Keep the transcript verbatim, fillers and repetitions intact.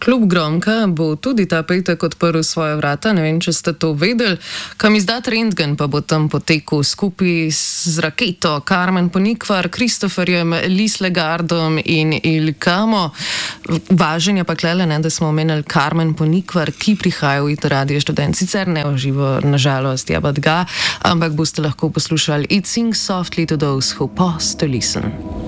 Klub Gromka bo tudi ta petek odprl svoje vrata, ne vem, če ste to vedeli. Kamizdat Rentgen pa bo tam potekel skupaj z Raketo, Karmen Ponikvar, Kristoferjem Lislegardom in Ilkamo. Važen je pa klele, ne, da smo omenili Karmen Ponikvar, ki prihaja v Radio Študent, sicer ne v živo, nažalost, jabat ga, ampak boste lahko poslušali It Sings Softly to Those Who Pause to Listen.